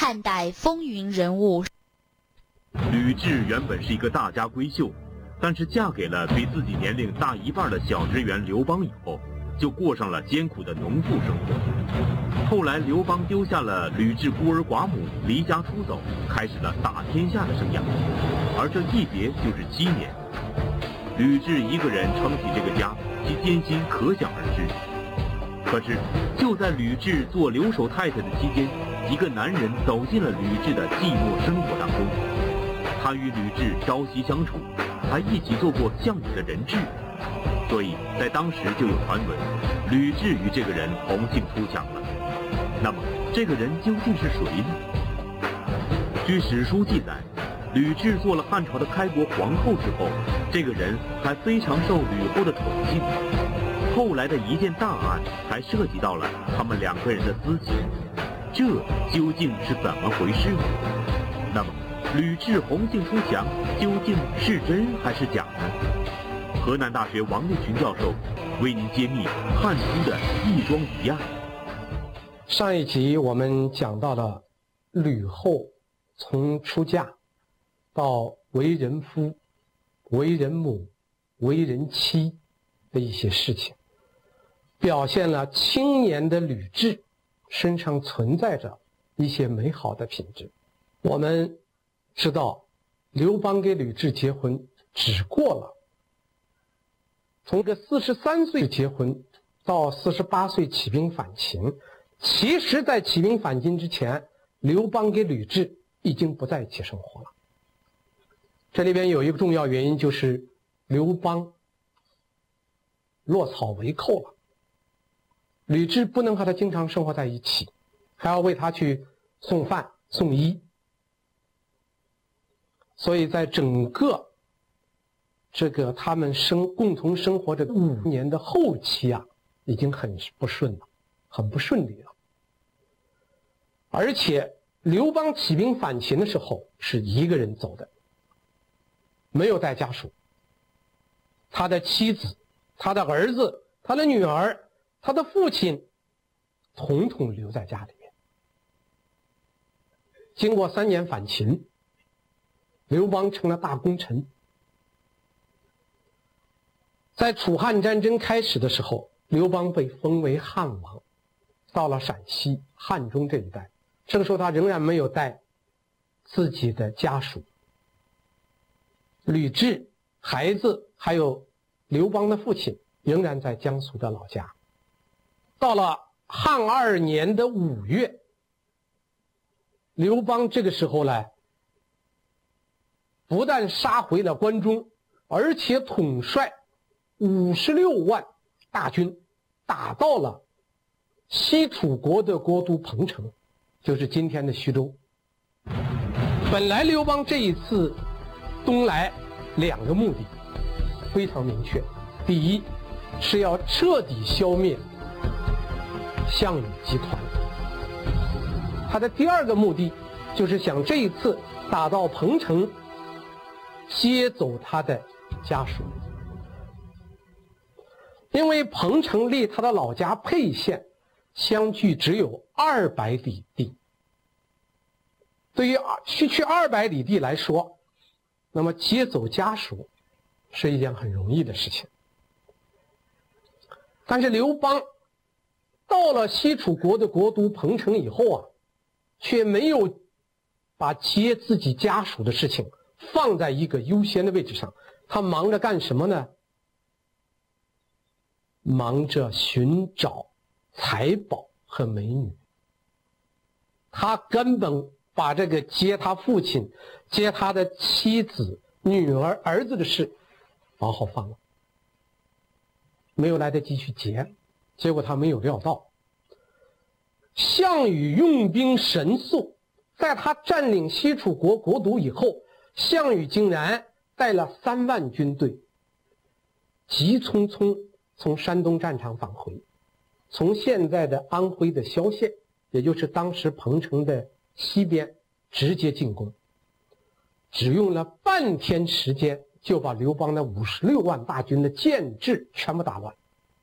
汉代风云人物。 吕雉原本是一个大家闺秀，但是嫁给了比自己年龄大一半的小职员刘邦以后，就过上了艰苦的农妇生活。后来刘邦丢下了吕雉孤儿寡母，离家出走，开始了打天下的生涯。而这一别就是7年，吕雉一个人撑起这个家，其艰辛可想而知。可是就在吕雉做留守太太的期间，一个男人走进了吕雉的寂寞生活当中。他与吕雉朝夕相处，还一起做过项羽的人质，所以在当时就有传闻，吕雉与这个人同性出墙了。那么这个人究竟是谁呢？据史书记载，吕雉做了汉朝的开国皇后之后，这个人还非常受吕后的宠幸。后来的一件大案还涉及到了他们2个人的私情，这究竟是怎么回事呢？那么吕雉红杏出墙究竟是真还是假呢？河南大学王立群教授为您揭秘汉初的义庄疑案。 上一集我们讲到了吕后从出嫁到为人夫、为人母、为人妻的一些事情，表现了青年的吕雉身上存在着一些美好的品质。我们知道刘邦给吕雉结婚只过了从这43岁结婚到48岁起兵反秦，其实在起兵反秦之前，刘邦给吕雉已经不在一起生活了。这里边有一个重要原因，就是刘邦落草为寇了，吕雉不能和他经常生活在一起，还要为他去送饭送衣，所以在整个这个他们共同生活这5年的后期啊，已经很不顺了，很不顺利了。而且刘邦起兵反秦的时候是一个人走的，没有带家属，他的妻子、他的儿子、他的女儿、他的父亲统统留在家里面。经过3年反秦，刘邦成了大功臣。在楚汉战争开始的时候，刘邦被封为汉王，到了陕西汉中这一带，这个时候他仍然没有带自己的家属，吕雉、孩子还有刘邦的父亲仍然在江苏的老家。到了汉2年的5月，刘邦这个时候呢，不但杀回了关中，而且统帅56万大军打到了西楚国的国都彭城，就是今天的徐州。本来刘邦这一次东来2个目的非常明确，第一是要彻底消灭项羽集团，他的第2个目的就是想这一次打到彭城接走他的家属。因为彭城离他的老家沛县相距只有200里地，对于区200里地来说，那么接走家属是一件很容易的事情。但是刘邦到了西楚国的国都彭城以后啊，却没有把接自己家属的事情放在一个优先的位置上。他忙着干什么呢？忙着寻找财宝和美女。他根本把这个接他父亲、接他的妻子、女儿、儿子的事往后放了，没有来得及去结。结果他没有料到，项羽用兵神速，在他占领西楚国国都以后，项羽竟然带了3万军队急匆匆从山东战场返回，从现在的安徽的萧县，也就是当时彭城的西边直接进攻，只用了半天时间就把刘邦的56万大军的建制全部打乱。